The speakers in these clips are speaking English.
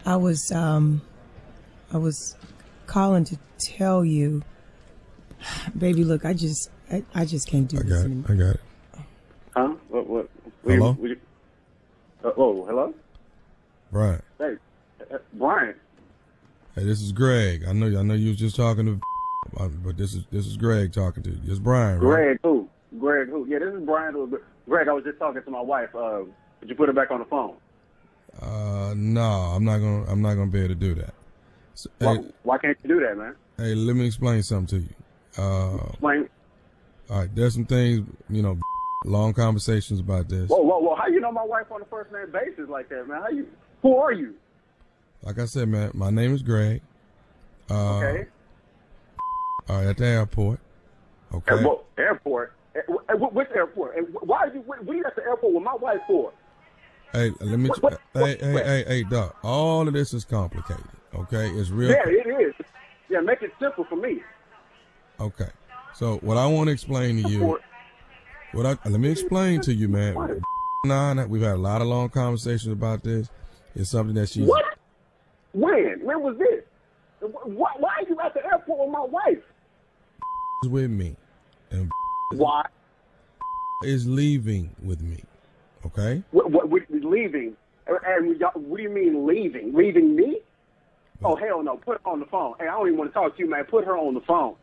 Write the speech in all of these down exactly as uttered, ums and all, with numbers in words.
I was um, I was calling to tell you, baby. Look, I just, I, I just can't do I this got it. anymore. I got it. Huh? What? What? what Hello? You, what you, uh, oh, hello. Brian. Hey, uh, Brian. Hey, this is Greg. I know. I know you was just talking to, but this is this is Greg talking to you. It's Brian, right? Greg who? Greg who? Yeah, this is Brian who. Greg, I was just talking to my wife. Uh, did you put her back on the phone? Uh, no, I'm not gonna. I'm not gonna be able to do that. So, Why, hey, why can't you do that, man? hey, let me explain something to you. Uh, Explain. all right, there's some things, you know, long conversations about this. Whoa, whoa, whoa! How you know my wife on a first name basis like that, man? How you? Who are you? Like I said, man, my name is Greg. Uh, Okay. All right, at the airport. Okay. At what airport? At, at, which airport? And why are you? What are you at the airport with my wife for? Hey, let me. What- what- hey, what- hey, hey, hey, Doc. All of this is complicated. Okay, it's real. Yeah, it is. Yeah, make it simple for me. Okay. So what I want to explain to you, what I let me explain to you, man. Nah, we've had a lot of long conversations about this. It's something that she's. What? When? When was this? Why, why are you at the airport with my wife? With me, and Why? is leaving with me. Okay. What? What? what leaving? And y'all, what do you mean leaving? Leaving me? Oh hell no! Put her on the phone. Hey, I don't even want to talk to you, man. Put her on the phone.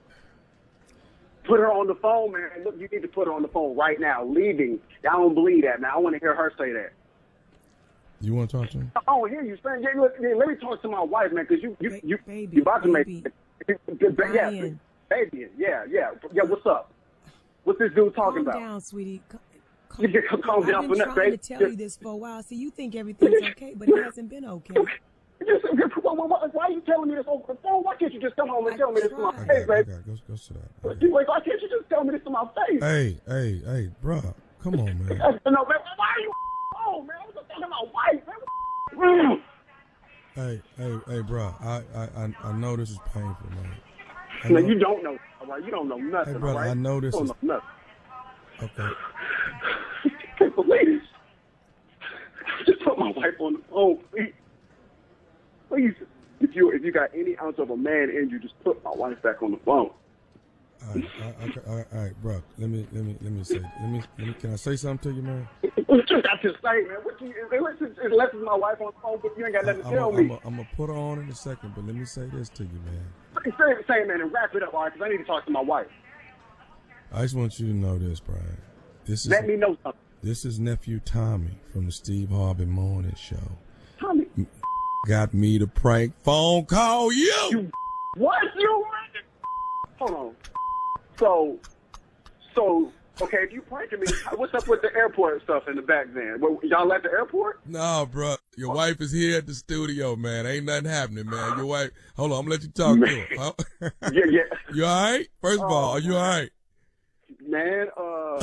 Put her on the phone, man. Look, you need to put her on the phone right now. Leaving. I don't believe that, man. I want to hear her say that. You want to talk to him? I don't hear you saying. Yeah, look, yeah, let me talk to my wife, man, because you, you, Ba- you, baby, you about to make. baby. Yeah, Brian. baby. Yeah, yeah, yeah. What's up? What's this dude talking Calm about? down, sweetie. Calm, You can calm I've down been for that, trying baby. to tell you this for a while. See, you think everything's okay, but it hasn't been okay. Just, just, why, why, why are you telling me this over the phone? Why can't you just come home and I tell me this to my tried. I face, got, I baby? got. Go, go sit down. I You- got- Wait, why can't you just tell me this to my face? Hey, hey, hey, bro, come on, man. No, man, why are you home, man? I was just talking about wife, man. Hey, hey, hey, bro. I, I, I, I know this is painful, man. I No, know- you don't know, all right? You don't know nothing, Hey, brother, all right? I know this you don't is- know nothing. Okay. I can't believe this. Just put my wife on the phone, please. Please, if you if you got any ounce of a man in you, just put my wife back on the phone. All right, all right, all right, all right, bro. Let me, let me, let me say. Let me, let me. Can I say something to you, man? What you got to say, man? What you, unless, it's, unless it's my wife on the phone, but you ain't got nothing to I'm tell gonna me. I'm I'm put her on in a second, but let me say this to you, man. Say, say, man, and wrap it up, all right? Because I need to talk to my wife. I just want you to know this, Brian. This is Let me know something. this is nephew Tommy from the Steve Harvey Morning Show. Tommy, Got me to prank phone call you. you what? You hold on. So, so okay, if you pranking me, what's up with the airport stuff in the back then? Well, y'all at the airport? No, bro. Your wife is here at the studio, man. Ain't nothing happening, man. Your wife. Hold on, I'm gonna let you talk to her. Huh? Yeah, yeah. You all right? First of all, Oh, are you all right? Man, uh,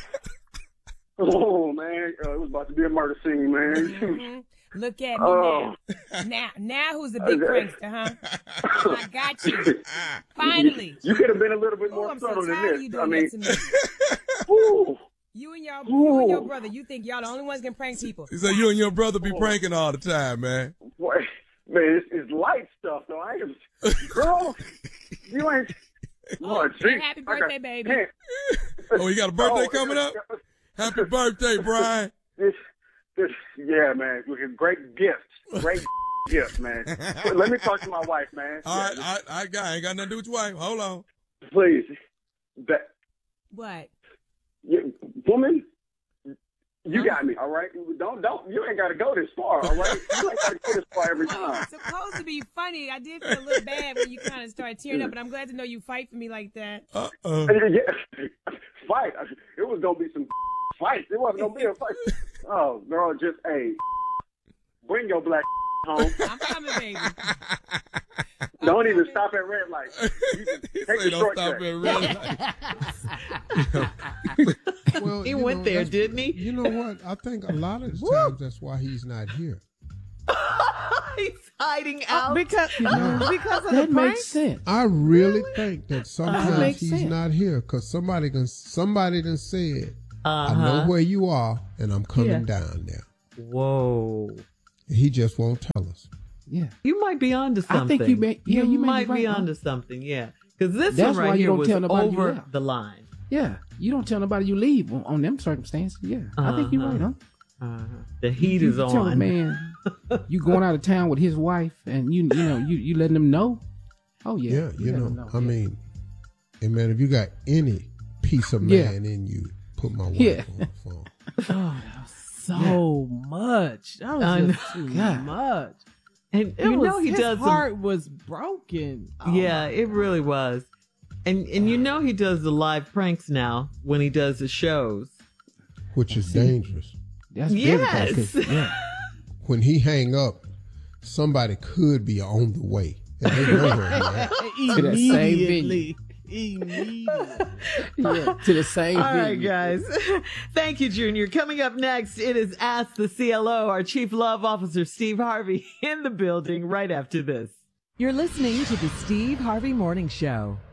oh man, uh, it was about to be a murder scene, man. Mm-hmm. Look at me Oh. now. Now, now who's the big prankster, huh? I got you. Finally. You could have been a little bit Oh, more I'm so subtle than tired of this. you I doing mean, that to me. ooh, You and your, you and your Ooh. brother, you think y'all the only ones can prank people. He said you and your brother be pranking all the time, man. boy, man, it's, it's light stuff though. I ain't, girl, you ain't. Oh, gee, happy I got- birthday, baby. man. Oh, you got a birthday Oh, coming up? Happy birthday, Brian. This, this, yeah, man. Great gift, great gift, man. Let me talk to my wife, man. All right, Yeah, I, I got, I ain't got nothing to do with your wife. Hold on. please, that What? you, woman. You got me, all right? Don't, don't, you ain't got to go this far, all right? You ain't got to go this far every time. It's supposed to be funny. I did feel a little bad when you kind of started tearing up, but I'm glad to know you fight for me like that. Uh-uh. Yeah, fight. It was going to be some fights. It wasn't going to be a fight. Oh, girl, just, hey, bring your black home. I'm coming, baby. Don't even stop at red lights. You can He take say the don't shortcut. stop at red. Well, He you went know, there, that's- didn't he? You know what? I think a lot of the times that's why he's not here. He's hiding out. Because because of That the prank. makes sense. I really think that sometimes makes he's sense. not here because somebody done, somebody done said, I know Uh-huh. where you are and I'm coming Yeah. down there. Whoa. He just won't tell us. Yeah. You might be onto something. I think you may. Yeah, you, you may might be, right, be huh? onto something. Yeah, because this That's one why right you here don't was tell nobody you over left. the line. Yeah, you don't tell nobody you leave on, on them circumstances. Yeah, I think you're right, huh? Uh-huh. The heat you, is you on. Tell a man, you going out of town with his wife, and you you know you you letting them know. Oh yeah, Yeah, you know, know. I yeah. mean, hey man, if you got any piece of Yeah. man in you, put my wife Yeah. on the phone. Oh, that was so much. That was I just too God. much. And It you was, know he his does some- heart was broken. Oh, yeah, my it God. really was. And and you know he does the live pranks now when he does the shows. Which is dangerous. That's very Yes. dangerous. Yeah. When he hang up, somebody could be on the way. And they know where he at. To that same Immediately. Immediately. Yeah, to the same All right, venue. guys. Thank you, Junior. Coming up next, it is Ask the C L O, our Chief Love Officer, Steve Harvey, in the building right after this. You're listening to the Steve Harvey Morning Show.